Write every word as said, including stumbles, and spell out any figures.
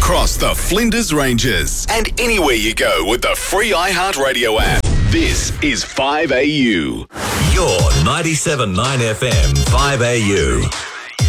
across the Flinders Ranges and anywhere you go with the free iHeartRadio app. This is five A U. Your ninety-seven point nine F M five A U.